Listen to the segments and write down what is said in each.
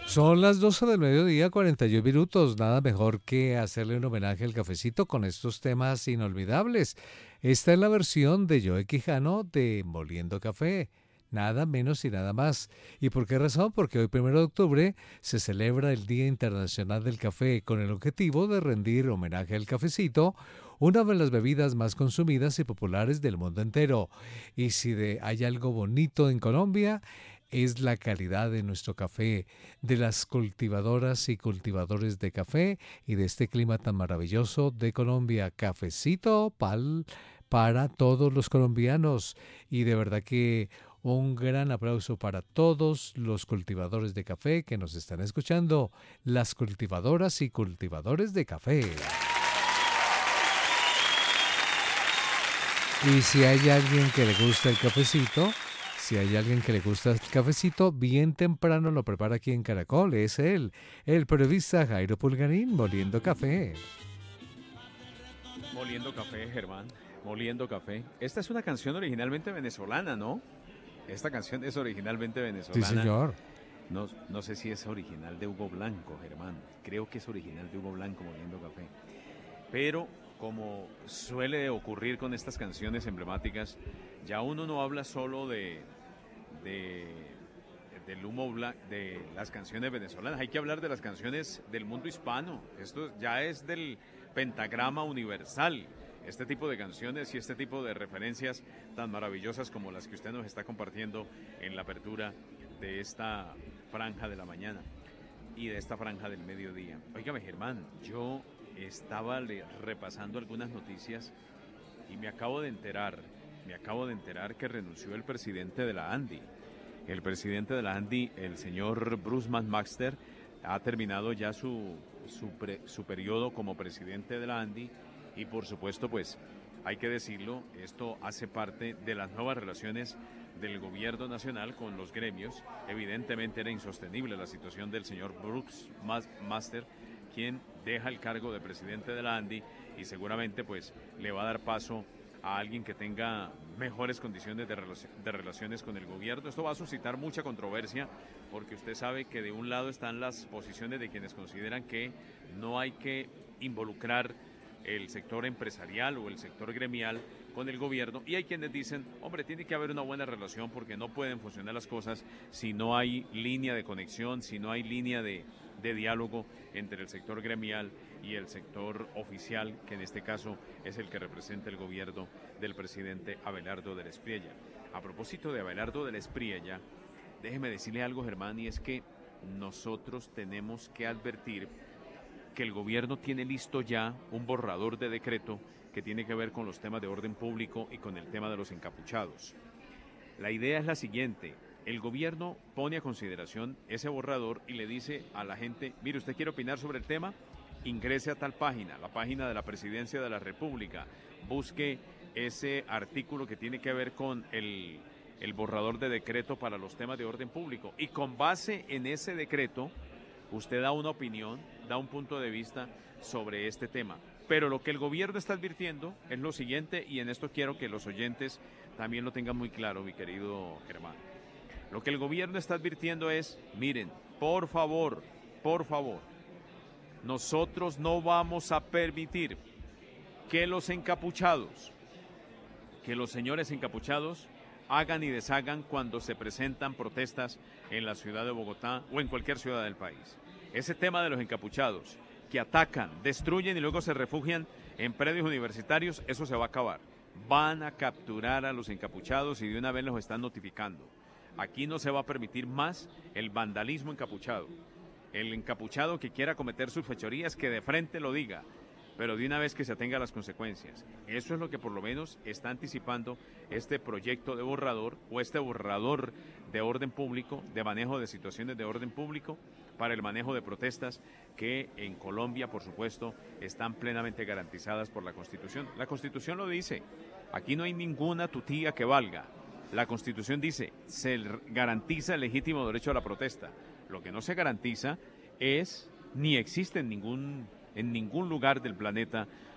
Son las 12 del mediodía, 41 minutos. Nada mejor que hacerle un homenaje al cafecito con estos temas inolvidables. Esta es la versión de Joe Quijano de Moliendo Café. Nada menos y nada más. ¿Y por qué razón? Porque hoy, 1 de octubre, se celebra el Día Internacional del Café con el objetivo de rendir homenaje al cafecito, una de las bebidas más consumidas y populares del mundo entero. Y si hay algo bonito en Colombia, es la calidad de nuestro café, de las cultivadoras y cultivadores de café y de este clima tan maravilloso de Colombia. Cafecito para todos los colombianos y de verdad que un gran aplauso para todos los cultivadores de café que nos están escuchando, las cultivadoras y cultivadores de café. Y si hay alguien que le gusta el cafecito, si hay alguien que le gusta el cafecito, bien temprano lo prepara aquí en Caracol. Es él, el periodista Jairo Pulgarín, moliendo café. Moliendo café, Germán. Moliendo café. Esta es una canción originalmente venezolana, ¿no? Esta canción es originalmente Sí, venezolana. señor. No sé si es original de Hugo Blanco, Germán. Creo que es original de Hugo Blanco, Moliendo café. Pero, como suele ocurrir con estas canciones emblemáticas, ya uno no habla solo de del humo de las canciones venezolanas, hay que hablar de las canciones del mundo hispano. Esto ya es del pentagrama universal. Este tipo de canciones y este tipo de referencias tan maravillosas como las que usted nos está compartiendo en la apertura de esta franja de la mañana y de esta franja del mediodía. Óigame, Germán, yo estaba repasando algunas noticias y me acabo de enterar que renunció el presidente de la ANDI. El presidente de la ANDI, el señor Bruce McMaster, ha terminado ya su periodo como presidente de la ANDI y por supuesto, pues, hay que decirlo, esto hace parte de las nuevas relaciones del gobierno nacional con los gremios. Evidentemente era insostenible la situación del señor Bruce McMaster, quien deja el cargo de presidente de la ANDI y seguramente pues le va a dar paso a alguien que tenga mejores condiciones de relaciones con el gobierno. Esto va a suscitar mucha controversia porque usted sabe que de un lado están las posiciones de quienes consideran que no hay que involucrar el sector empresarial o el sector gremial con el gobierno y hay quienes dicen, hombre, tiene que haber una buena relación porque no pueden funcionar las cosas si no hay línea de conexión, si no hay línea de diálogo entre el sector gremial y el sector oficial, que en este caso es el que representa el gobierno del presidente Abelardo del Espriella. A propósito de Abelardo del Espriella, déjeme decirle algo, Germán, y es que nosotros tenemos que advertir que el gobierno tiene listo ya un borrador de decreto que tiene que ver con los temas de orden público y con el tema de los encapuchados. La idea es la siguiente: el gobierno pone a consideración ese borrador y le dice a la gente, mire, usted quiere opinar sobre el tema, ingrese a tal página, la página de la Presidencia de la República, busque ese artículo que tiene que ver con el borrador de decreto para los temas de orden público y con base en ese decreto usted da una opinión, da un punto de vista sobre este tema. Pero lo que el gobierno está advirtiendo es lo siguiente, y en esto quiero que los oyentes también lo tengan muy claro, mi querido Germán. Lo que el gobierno está advirtiendo es, miren, por favor, nosotros no vamos a permitir que los encapuchados, que los señores encapuchados hagan y deshagan cuando se presentan protestas en la ciudad de Bogotá o en cualquier ciudad del país. Ese tema de los encapuchados que atacan, destruyen y luego se refugian en predios universitarios, eso se va a acabar. Van a capturar a los encapuchados y de una vez los están notificando. Aquí no se va a permitir más el vandalismo encapuchado. El encapuchado que quiera cometer sus fechorías, que de frente lo diga, pero de una vez que se atenga a las consecuencias. Eso es lo que por lo menos está anticipando este proyecto de borrador o este borrador de orden público, de manejo de situaciones de orden público para el manejo de protestas que en Colombia, por supuesto, están plenamente garantizadas por la Constitución. La Constitución lo dice, aquí no hay ninguna tutía que valga. La Constitución dice, se garantiza el legítimo derecho a la protesta. Lo que no se garantiza es, ni existe en ningún lugar del planeta,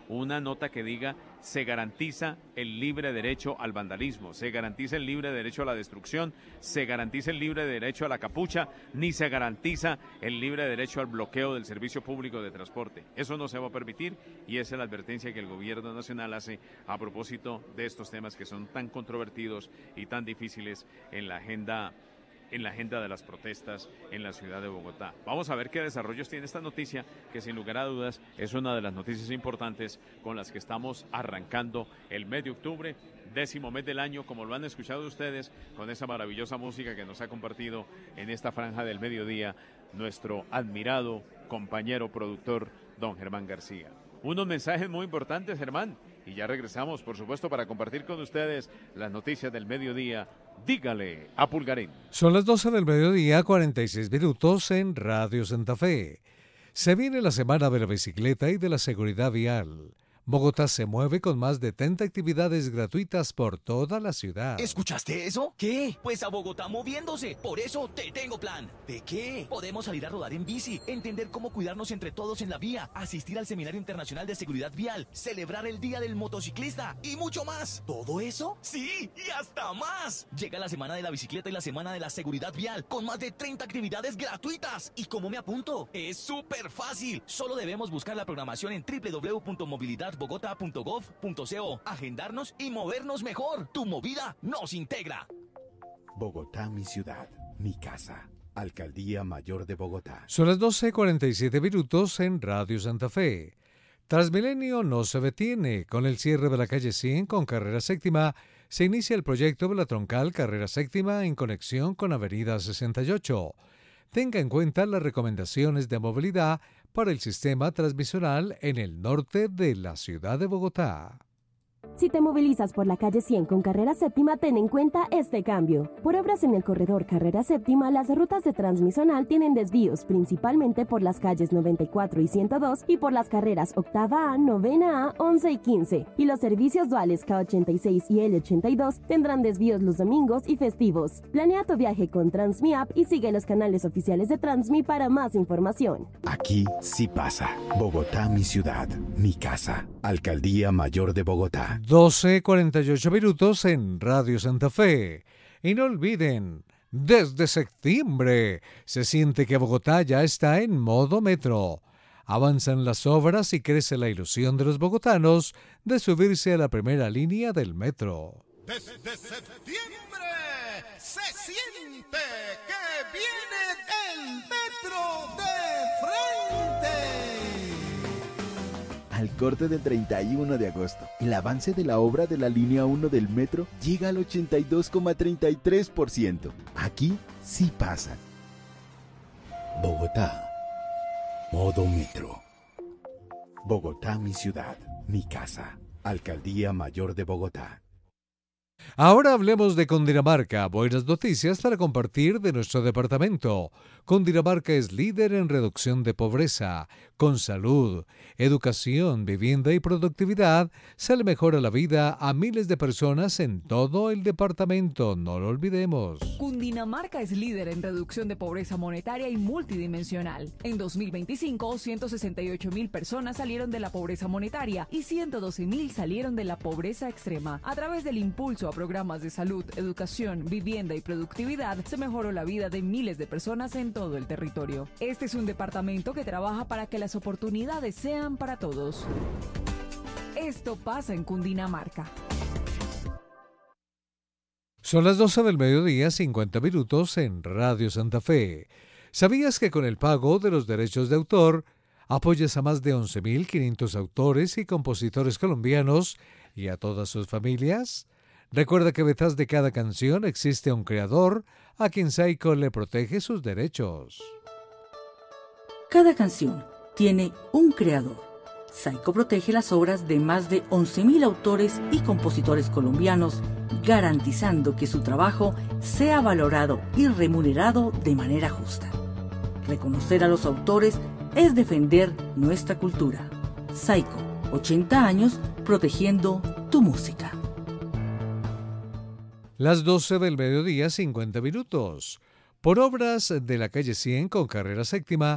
una nota que diga: se garantiza el libre derecho al vandalismo, se garantiza el libre derecho a la destrucción, se garantiza el libre derecho a la capucha, ni se garantiza el libre derecho al bloqueo del servicio público de transporte. Eso no se va a permitir, y esa es la advertencia que el gobierno nacional hace a propósito de estos temas que son tan controvertidos y tan difíciles en la agenda de las protestas en la ciudad de Bogotá. Vamos a ver qué desarrollos tiene esta noticia, que sin lugar a dudas es una de las noticias importantes con las que estamos arrancando el mes de octubre, 10º mes del año, como lo han escuchado ustedes, con esa maravillosa música que nos ha compartido en esta franja del mediodía nuestro admirado compañero productor, don Germán García. Unos mensajes muy importantes, Germán, y ya regresamos, por supuesto, para compartir con ustedes las noticias del mediodía. Dígale a Pulgarín. Son las 12 del mediodía, 46 minutos en Radio Santa Fe. Se viene la Semana de la Bicicleta y de la Seguridad Vial. Bogotá se mueve con más de 30 actividades gratuitas por toda la ciudad. ¿Escuchaste eso? ¿Qué? Pues a Bogotá moviéndose. Por eso te tengo plan. ¿De qué? Podemos salir a rodar en bici, entender cómo cuidarnos entre todos en la vía, asistir al Seminario Internacional de Seguridad Vial, celebrar el Día del Motociclista y mucho más. ¿Todo eso? Sí, y hasta más. Llega la Semana de la Bicicleta y la Semana de la Seguridad Vial, con más de 30 actividades gratuitas. ¿Y cómo me apunto? Es súper fácil. Solo debemos buscar la programación en www.movilidad.bogotá.gov.co, agendarnos y movernos mejor. Tu movida nos integra. Bogotá, mi ciudad, mi casa. Alcaldía Mayor de Bogotá. Son las 12:47 minutos en Radio Santa Fe. Transmilenio no se detiene. Con el cierre de la calle 100 con carrera séptima, se inicia el proyecto de la troncal carrera séptima en conexión con avenida 68. Tenga en cuenta las recomendaciones de movilidad para el sistema transmisional en el norte de la ciudad de Bogotá. Si te movilizas por la calle 100 con carrera séptima, ten en cuenta este cambio. Por obras en el corredor carrera séptima, las rutas de transmisional tienen desvíos, principalmente por las calles 94 y 102 y por las carreras octava A, novena A, 11 y 15. Y los servicios duales K86 y L82 tendrán desvíos los domingos y festivos. Planea tu viaje con Transmi App y sigue los canales oficiales de Transmi para más información. Aquí sí pasa. Bogotá, mi ciudad, mi casa. Alcaldía Mayor de Bogotá. 12:48 minutos en Radio Santa Fe. Y no olviden, desde septiembre se siente que Bogotá ya está en modo metro. Avanzan las obras y crece la ilusión de los bogotanos de subirse a la primera línea del metro. Desde septiembre se siente que viene el metro de frente. Al corte del 31 de agosto, el avance de la obra de la línea 1 del metro llega al 82,33%. Aquí sí pasa. Bogotá, modo metro. Bogotá, mi ciudad, mi casa. Alcaldía Mayor de Bogotá. Ahora hablemos de Cundinamarca. Buenas noticias para compartir de nuestro departamento. Cundinamarca es líder en reducción de pobreza. Con salud, educación, vivienda y productividad, se le mejora la vida a miles de personas en todo el departamento. No lo olvidemos. Cundinamarca es líder en reducción de pobreza monetaria y multidimensional. En 2025, 168.000 personas salieron de la pobreza monetaria y 112.000 salieron de la pobreza extrema. A través del impulso a programas de salud, educación, vivienda y productividad, se mejoró la vida de miles de personas en todo el territorio. Este es un departamento que trabaja para que las oportunidades sean para todos. Esto pasa en Cundinamarca. Son las 12 del mediodía, 50 minutos en Radio Santa Fe. ¿Sabías que con el pago de los derechos de autor apoyas a más de 11.500 autores y compositores colombianos y a todas sus familias? Recuerda que detrás de cada canción existe un creador a quien Saico le protege sus derechos. Cada canción tiene un creador. Saico protege las obras de más de 11.000 autores y compositores colombianos, garantizando que su trabajo sea valorado y remunerado de manera justa. Reconocer a los autores es defender nuestra cultura. Saico, 80 años protegiendo tu música. Las 12 del mediodía, 50 minutos. Por obras de la calle 100 con carrera séptima,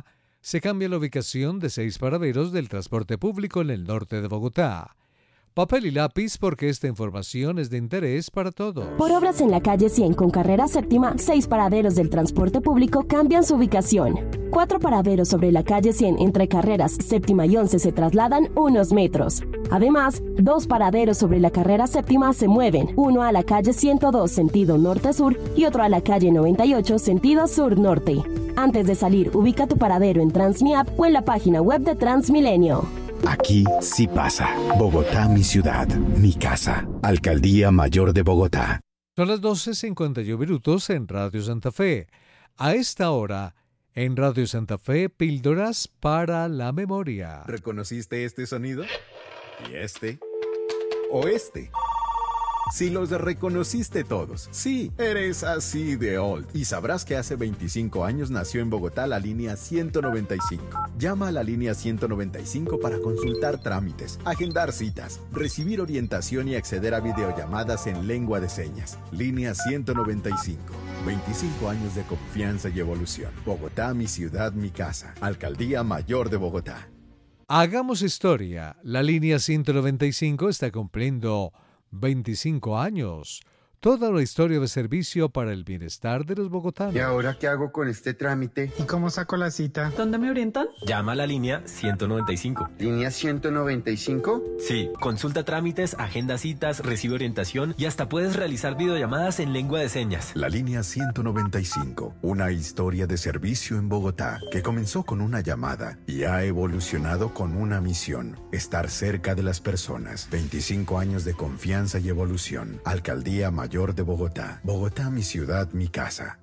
se cambia la ubicación de 6 paraderos del transporte público en el norte de Bogotá. Papel y lápiz porque esta información es de interés para todos. Por obras en la calle 100 con carrera séptima, 6 paraderos del transporte público cambian su ubicación. 4 paraderos sobre la calle 100 entre carreras séptima y 11 se trasladan unos metros. Además, 2 paraderos sobre la carrera séptima se mueven, uno a la calle 102 sentido norte-sur y otro a la calle 98 sentido sur-norte. Antes de salir, ubica tu paradero en Transmiapp o en la página web de Transmilenio. Aquí sí pasa. Bogotá, mi ciudad, mi casa. Alcaldía Mayor de Bogotá. Son las 12:51 minutos en Radio Santa Fe. A esta hora, en Radio Santa Fe, píldoras para la memoria. ¿Reconociste este sonido? ¿Y este? ¿O este? Si los reconociste todos, sí, eres así de old. Y sabrás que hace 25 años nació en Bogotá la línea 195. Llama a la línea 195 para consultar trámites, agendar citas, recibir orientación y acceder a videollamadas en lengua de señas. Línea 195. 25 años de confianza y evolución. Bogotá, mi ciudad, mi casa. Alcaldía Mayor de Bogotá. Hagamos historia. La línea 195 está cumpliendo 25 años. Toda una historia de servicio para el bienestar de los bogotanos. ¿Y ahora qué hago con este trámite? ¿Y cómo saco la cita? ¿Dónde me orientan? Llama a la línea 195. ¿Línea 195? Sí, consulta trámites, agenda citas, recibe orientación y hasta puedes realizar videollamadas en lengua de señas. La línea 195, una historia de servicio en Bogotá que comenzó con una llamada y ha evolucionado con una misión: estar cerca de las personas. 25 años de confianza y evolución. Alcaldía Mayor de Bogotá. Bogotá, mi ciudad, mi casa.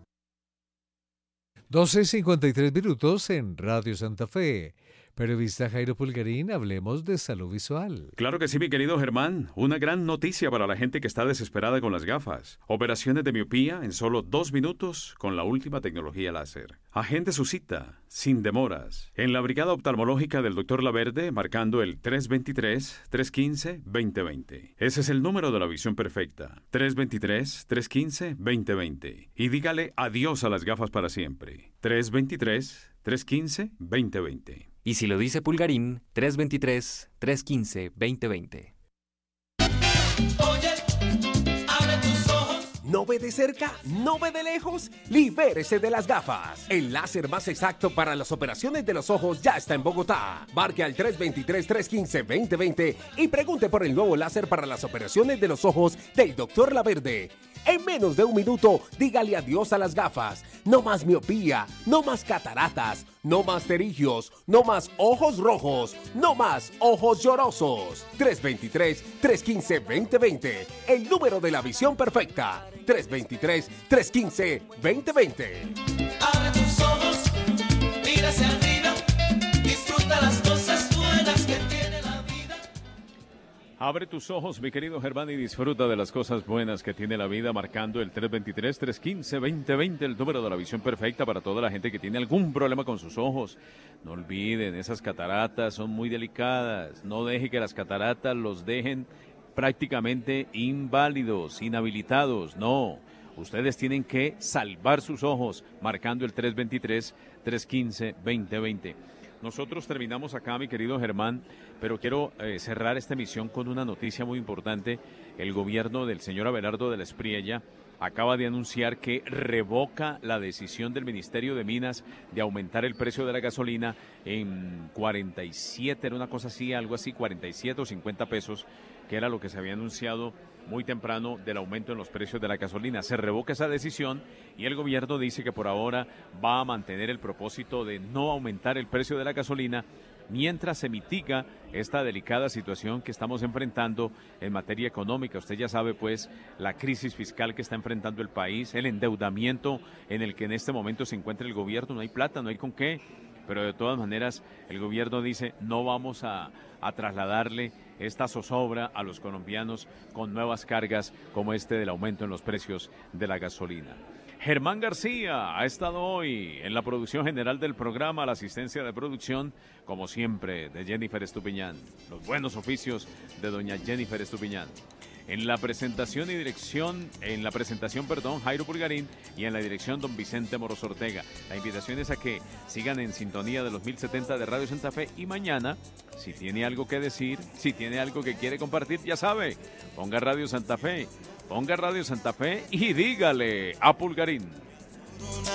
12:53 minutos en Radio Santa Fe. Periodista Jairo Pulgarín, hablemos de salud visual. Claro que sí, mi querido Germán. Una gran noticia para la gente que está desesperada con las gafas. Operaciones de miopía en solo 2 minutos con la última tecnología láser. Agende su cita, sin demoras, en la Brigada Oftalmológica del Dr. Laverde, marcando el 323-315-2020. Ese es el número de la visión perfecta. 323-315-2020. Y dígale adiós a las gafas para siempre. 323-315-2020. Y si lo dice Pulgarín, 323-315-2020. Oye, abre tus ojos. ¿No ve de cerca? ¿No ve de lejos? ¡Libérese de las gafas! El láser más exacto para las operaciones de los ojos ya está en Bogotá. Marque al 323-315-2020 y pregunte por el nuevo láser para las operaciones de los ojos del Dr. Laverde. En menos de 1 minuto, dígale adiós a las gafas. No más miopía, no más cataratas, no más pterigios, no más ojos rojos, no más ojos llorosos. 323-315-2020, el número de la visión perfecta. 323-315-2020. Abre tus ojos, mira hacia arriba, disfruta las cosas buenas que tiene la vida. Abre tus ojos, mi querido Germán, y disfruta de las cosas buenas que tiene la vida, marcando el 323-315-2020, el número de la visión perfecta para toda la gente que tiene algún problema con sus ojos. No olviden, esas cataratas son muy delicadas. No deje que las cataratas los dejen prácticamente inválidos, inhabilitados. No, ustedes tienen que salvar sus ojos, marcando el 323-315-2020. Nosotros terminamos acá, mi querido Germán, pero quiero cerrar esta emisión con una noticia muy importante. El gobierno del señor Abelardo de la Espriella acaba de anunciar que revoca la decisión del Ministerio de Minas de aumentar el precio de la gasolina en 47, era una cosa así, algo así, 47 o 50 pesos, que era lo que se había anunciado muy temprano del aumento en los precios de la gasolina. Se revoca esa decisión y el gobierno dice que por ahora va a mantener el propósito de no aumentar el precio de la gasolina mientras se mitiga esta delicada situación que estamos enfrentando en materia económica. Usted ya sabe, pues, la crisis fiscal que está enfrentando el país, el endeudamiento en el que en este momento se encuentra el gobierno. No hay plata, no hay con qué, pero de todas maneras el gobierno dice no vamos a trasladarle esta zozobra a los colombianos con nuevas cargas como este del aumento en los precios de la gasolina. Germán García ha estado hoy en la producción general del programa, la asistencia de producción, como siempre, de Jennifer Estupiñán. Los buenos oficios de doña Jennifer Estupiñán. En la presentación, Jairo Pulgarín, y en la dirección, don Vicente Moros Ortega. La invitación es a que sigan en sintonía de los 1070 de Radio Santa Fe, y mañana, si tiene algo que decir, si tiene algo que quiere compartir, ya sabe, ponga Radio Santa Fe y dígale a Pulgarín.